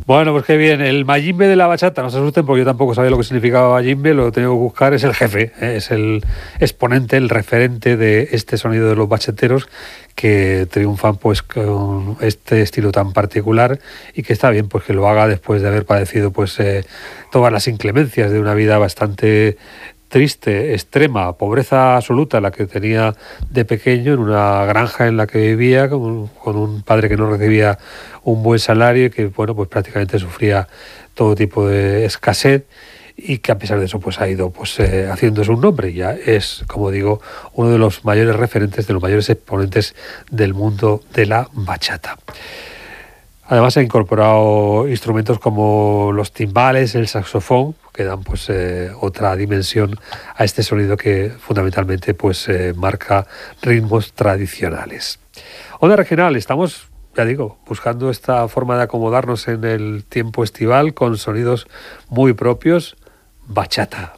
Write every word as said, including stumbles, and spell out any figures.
Bueno, pues qué bien. El mayimbe de la bachata, no se asusten porque yo tampoco sabía lo que significaba mayimbe, lo que tengo que buscar es el jefe, ¿eh? Es el exponente, el referente de este sonido de los bacheteros que triunfan pues con este estilo tan particular y que está bien pues que lo haga después de haber padecido pues eh, todas las inclemencias de una vida bastante triste, extrema, pobreza absoluta la que tenía de pequeño en una granja en la que vivía con un, con un padre que no recibía un buen salario y que bueno pues prácticamente sufría todo tipo de escasez y que a pesar de eso pues ha ido pues eh, haciéndose un nombre. Ya es, como digo, uno de los mayores referentes, de los mayores exponentes del mundo de la bachata. Además ha incorporado instrumentos como los timbales, el saxofón, que dan pues eh, otra dimensión a este sonido que fundamentalmente pues eh, marca ritmos tradicionales. Onda Regional, estamos, ya digo, buscando esta forma de acomodarnos en el tiempo estival con sonidos muy propios, bachata.